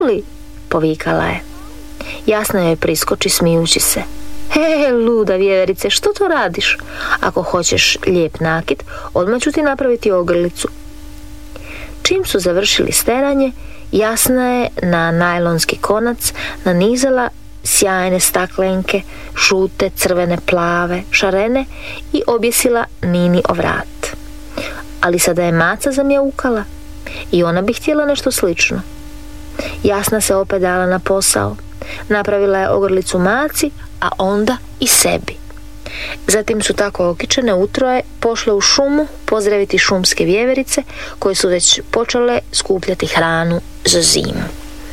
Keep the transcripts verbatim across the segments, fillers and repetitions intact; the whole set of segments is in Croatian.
li? Povikala je. Jasna joj priskoči smijući se. He, luda vjeverice, što to radiš? Ako hoćeš lijep nakit, odmah ću ti napraviti ogrlicu. Čim su završili steranje, Jasna je na najlonski konac nanizala sjajne staklenke, žute, crvene, plave, šarene i objesila Nini o vrat. Ali sada je Maca zamjaukala i ona bi htjela nešto slično. Jasna se opet dala na posao. Napravila je ogrlicu Maci, a onda i sebi. Zatim su tako okičene utroje pošle u šumu pozdraviti šumske vjeverice koje su već počele skupljati hranu za zimu.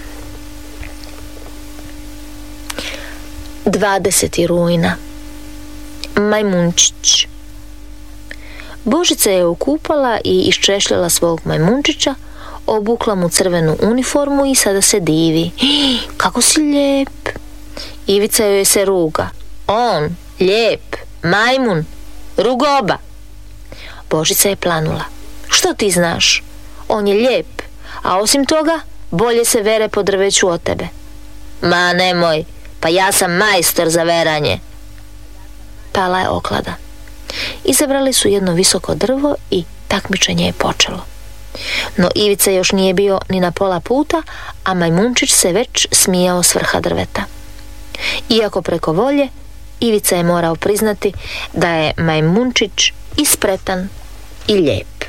dvadesetog rujna. Majmunčić. Božica je okupala i iščešljala svog majmunčića, obukla mu crvenu uniformu i sada se divi. Kako si lijep! Ivica joj se ruga. On, lijep, majmun, rugoba. Božica je planula. Što ti znaš? On je lijep, a osim toga bolje se vere po drveću od tebe. Ma nemoj, pa ja sam majstor za veranje. Pala je oklada. Izabrali su jedno visoko drvo i takmičenje je počelo. No Ivica još nije bio ni na pola puta, a majmunčić se već smijao s vrha drveta. Iako preko volje, Ivica je morao priznati da je majmunčić i spretan i lijep.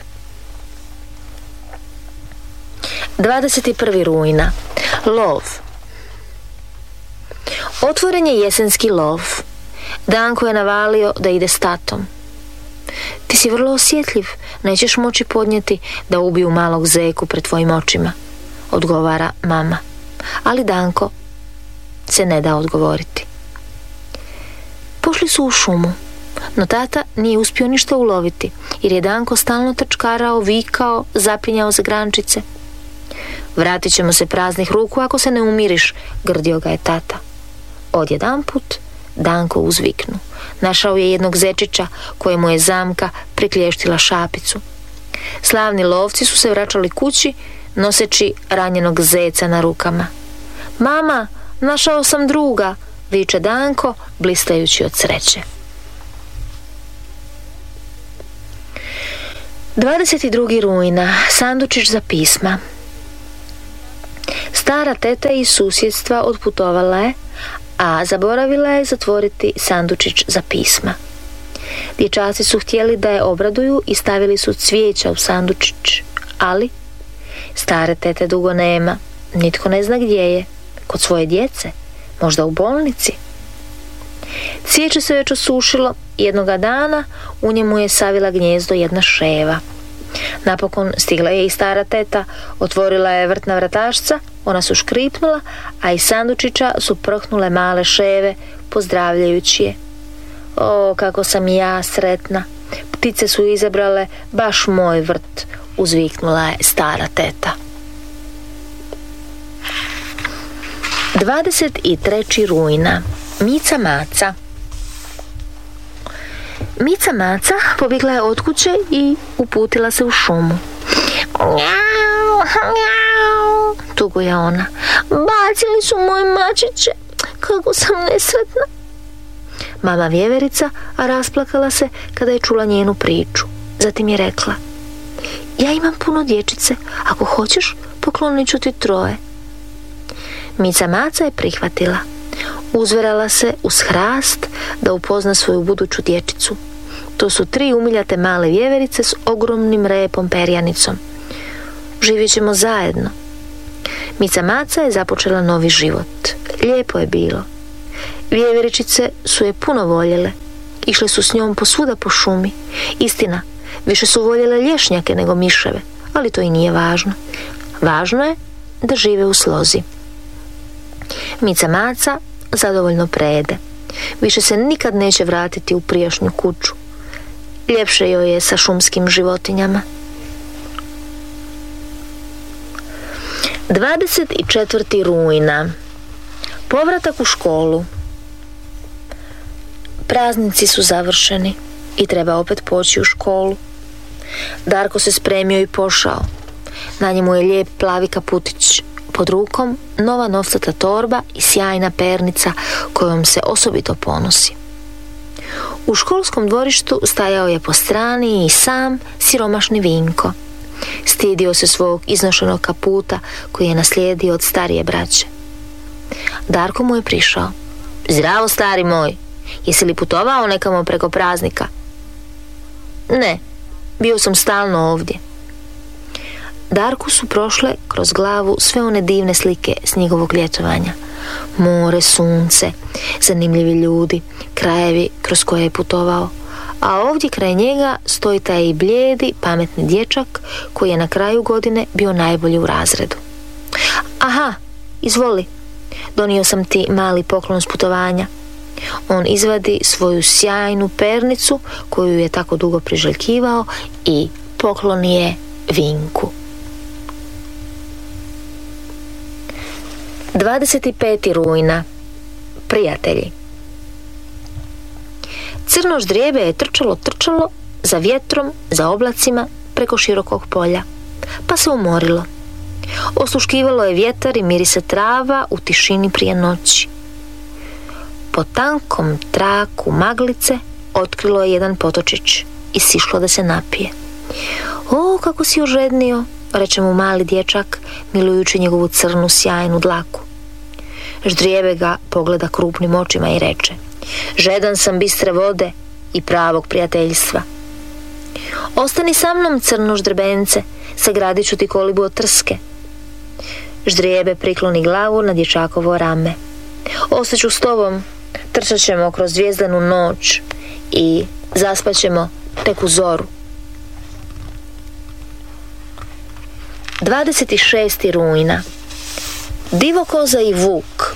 dvadesetog prvog rujna. Lov. Otvoren je jesenski lov. Danko je navalio da ide s tatom. Ti si vrlo osjetljiv, nećeš moći podnijeti da ubiju malog zeku pred tvojim očima, odgovara mama. Ali Danko se ne da odgovoriti. Pošli su u šumu, no tata nije uspio ništa uloviti, jer je Danko stalno trčkarao, vikao, zapinjao za grančice. Vratit ćemo se praznih ruku ako se ne umiriš, grdio ga je tata. Odjedanput Danko uzviknu. Našao je jednog zečića kojemu je zamka priklještila šapicu. Slavni lovci su se vraćali kući noseći ranjenog zeca na rukama. Mama, našao sam druga, viče Danko blistajući od sreće. dvadesetog drugog rujna. Sandučić za pisma. Stara teta iz susjedstva otputovala je, a zaboravila je zatvoriti sandučić za pisma. Dječaci su htjeli da je obraduju i stavili su cvijeća u sandučić, ali stare tete dugo nema, nitko ne zna gdje je, kod svoje djece, možda u bolnici. Cvijeće se već osušilo i jednoga dana u njemu je savila gnijezdo jedna ševa. Napokon stigla je i stara teta, otvorila je vrtna vratašca, ona su škripnula, a iz sandučića su prhnule male ševe, pozdravljajući je. O, kako sam i ja sretna, ptice su izabrale baš moj vrt, uzviknula je stara teta. dvadesetog trećeg rujna. Mica Maca. Mica Maca pobjegla je od kuće i uputila se u šumu. Njau, njau, tuguje ona. Bacili su moje mačiće, kako sam nesretna. Mama vjeverica rasplakala se kada je čula njenu priču. Zatim je rekla: ja imam puno dječice, ako hoćeš poklonit ću ti troje. Mica Maca je prihvatila. Uzverala se uz hrast da upozna svoju buduću dječicu. To su tri umiljate male vjeverice s ogromnim repom perjanicom. Živjet ćemo zajedno. Mica Maca je započela novi život. Lijepo je bilo. Vjeveričice su je puno voljele. Išle su s njom posvuda po šumi. Istina, više su voljele lješnjake nego miševe, ali to i nije važno. Važno je da žive u slozi. Mica Maca zadovoljno prede. Više se nikad neće vratiti u prijašnju kuću. Ljepše joj je sa šumskim životinjama. dvadesetog četvrtog rujna. Povratak u školu. Praznici su završeni i treba opet poći u školu. Darko se spremio i pošao. Na njemu je lijep plavi kaputić, pod rukom nova novcata torba i sjajna pernica kojom se osobito ponosi. U školskom dvorištu stajao je po strani i sam siromašni Vinko. Stidio se svog iznošenog kaputa koji je naslijedio od starije braće. Darko mu je prišao. Zdravo, stari moj, jesi li putovao nekamo preko praznika? Ne, bio sam stalno ovdje. Darku su prošle kroz glavu sve one divne slike s njegovog ljetovanja. More, sunce, zanimljivi ljudi, krajevi kroz koje je putovao. A ovdje kraj njega stoji taj i blijedi, pametni dječak koji je na kraju godine bio najbolji u razredu. Aha, izvoli, donio sam ti mali poklon s putovanja. On izvadi svoju sjajnu pernicu koju je tako dugo priželjkivao i pokloni je Vinku. dvadeset peti rujna. Prijatelji. Crno ždrijebe je trčalo, trčalo za vjetrom, za oblacima preko širokog polja, pa se umorilo. Osluškivalo je vjetar i mirise trava u tišini prije noći. Po tankom traku maglice otkrilo je jedan potočić i sišlo da se napije. O, kako si ožednio, reče mu mali dječak, milujući njegovu crnu sjajnu dlaku. Ždrijebe ga pogleda krupnim očima i reče: žedan sam bistre vode i pravog prijateljstva. Ostani sa mnom, crno ždrebence, sagradit ću ti kolibu od trske. Ždrijebe prikloni glavu na dječakovo rame. Ostaću s tobom, trčat ćemo kroz zvijezdanu noć i zaspat ćemo tek u zoru. dvadeset šesti rujna. Divokoza i vuk.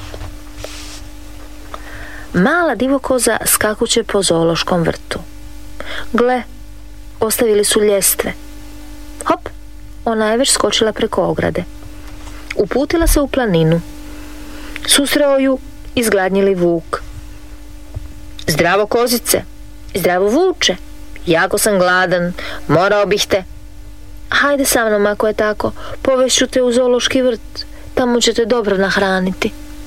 Mala divokoza skakuće po zoološkom vrtu. Gle, ostavili su ljestve. Hop, ona je već skočila preko ograde. Uputila se u planinu. Susreo ju izgladnjeli vuk. Zdravo, kozice, zdravo, vuče, jako sam gladan, morao bih te. Hajde sa mnom, ako je tako, povešću te u zoološki vrt, tamo će te dobro nahraniti.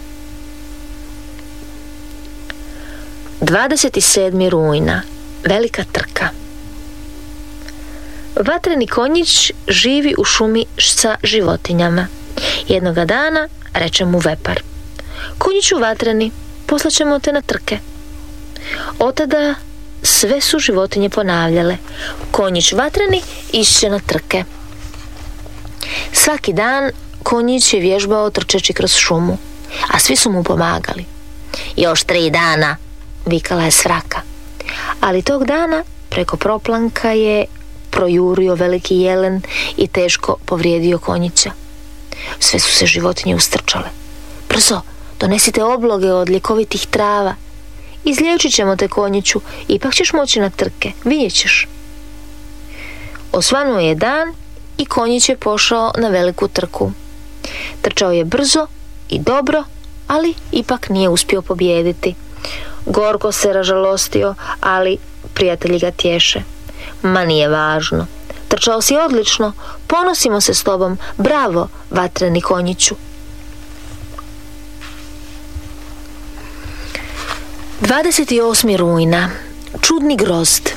dvadeset sedmi rujna. Velika trka. Vatreni konjić živi u šumi sa životinjama. Jednoga dana reče mu vepar: konjiću vatreni, poslaćemo te na trke. Otada sve su životinje ponavljale: konjić vatreni išće na trke. Svaki dan konjić je vježbao trčeći kroz šumu, a svi su mu pomagali. Još tri dana, vikala je svraka. Ali tog dana preko proplanka je projurio veliki jelen i teško povrijedio konjića. Sve su se životinje ustrčale. Brzo, donesite obloge od ljekovitih trava. Izliječit ćemo te, konjiću, ipak ćeš moći na trke, vidjet ćeš. Osvanuo je dan i konjić je pošao na veliku trku. Trčao je brzo i dobro, ali ipak nije uspio pobijediti. Gorko se ražalostio, ali prijatelji ga tješe. Ma nije važno. Trčao si odlično, ponosimo se s tobom, bravo, vatreni konjiću. dvadeset osmi rujna. Čudni grozd.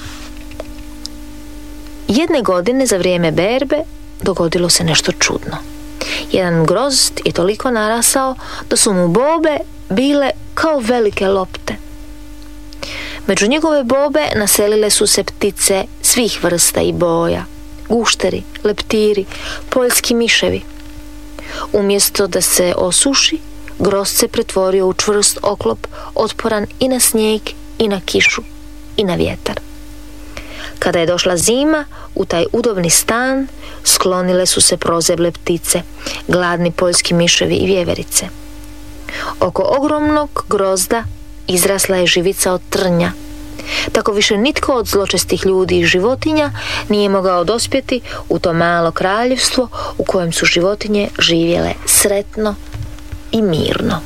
Jedne godine za vrijeme berbe dogodilo se nešto čudno. Jedan grozd je toliko narasao da su mu bobe bile kao velike lopte. Među njegove bobe naselile su se ptice svih vrsta i boja, gušteri, leptiri, poljski miševi. Umjesto da se osuši, grozd se pretvorio u čvrst oklop, otporan i na snijeg, i na kišu, i na vjetar. Kada je došla zima, u taj udobni stan sklonile su se prozeble ptice, gladni poljski miševi i vjeverice. Oko ogromnog grozda izrasla je živica od trnja. Tako više nitko od zločestih ljudi i životinja nije mogao dospjeti u to malo kraljevstvo u kojem su životinje živjele sretno i mirno.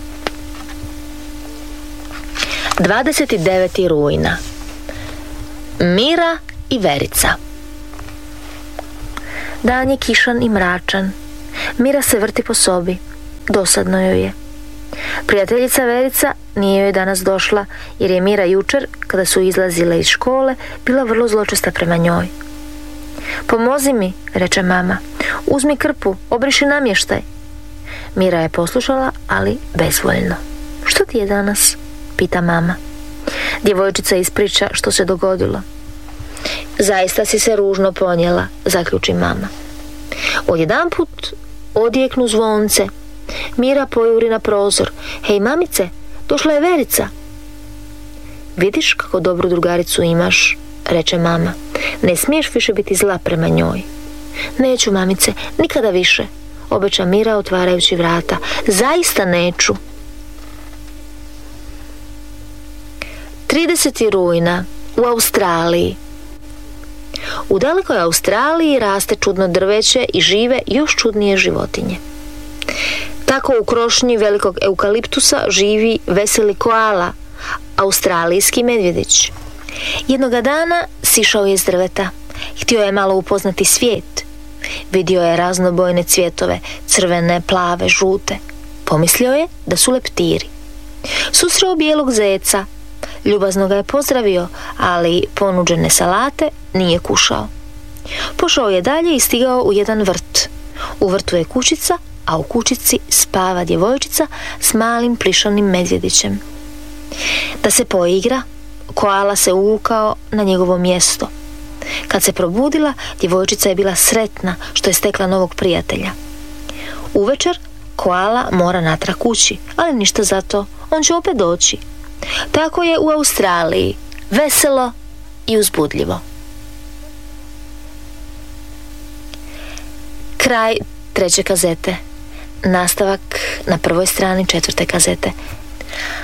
dvadeset deveti rujna. Mira i Verica. Dan je kišan i mračan. Mira se vrti po sobi. Dosadno joj je. Prijateljica Verica nije joj danas došla jer je Mira jučer, kada su izlazile iz škole, bila vrlo zločesta prema njoj. Pomozi mi, reče mama. Uzmi krpu, obriši namještaj. Mira je poslušala, ali bezvoljno. Što ti je danas? Pita mama. Djevojčica ispriča što se dogodilo. Zaista si se ružno ponijela, zaključi mama. Odjedanput odjeknu zvonce. Mira pojuri na prozor. Hej mamice, došla je Verica. Vidiš kako dobru drugaricu imaš, reče mama. Ne smiješ više biti zla prema njoj. Neću mamice, nikada više, obeća Mira otvarajući vrata. Zaista neću. tridesetog rujna u Australiji. U dalekoj Australiji raste čudno drveće i žive još čudnije životinje. Tako u krošnji velikog eukaliptusa živi veseli koala, australijski medvjedić. Jednoga dana sišao je s drveta. Htio je malo upoznati svijet. Vidio je raznobojne cvjetove, crvene, plave, žute. Pomislio je da su leptiri. Susreo bijelog zeca. Ljubazno ga je pozdravio, ali ponuđene salate nije kušao. Pošao je dalje i stigao u jedan vrt. U vrtu je kućica, a u kućici spava djevojčica s malim plišanim medvjedićem. Da se poigra, koala se uvukao na njegovo mjesto. Kad se probudila, djevojčica je bila sretna što je stekla novog prijatelja. Uvečer koala mora natrag kući, ali ništa za to, on će opet doći. Tako je u Australiji, veselo i uzbudljivo. Kraj treće kazete. Nastavak na prvoj strani četvrte kazete.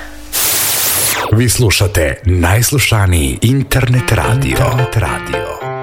Vi slušate najslušaniji internet radio. Internet radio.